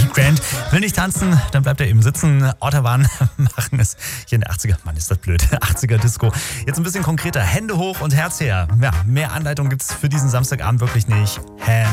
Grant will nicht tanzen, dann bleibt er eben sitzen. Autobahn machen es hier in der 80er. Mann, ist das blöd. 80er Disco. Jetzt ein bisschen konkreter. Hände hoch und Herz her. Ja, mehr Anleitung gibt's für diesen Samstagabend wirklich nicht.